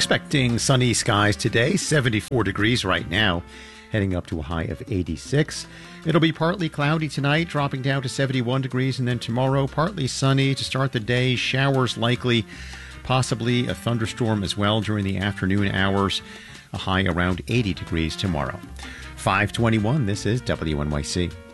Expecting sunny skies today, 74 degrees right now, heading up to a high of 86. It'll be partly cloudy tonight, dropping down to 71 degrees, and then tomorrow, partly sunny to start the day, showers likely, possibly a thunderstorm as well during the afternoon hours, a high around 80 degrees tomorrow. 5:21, this is WNYC.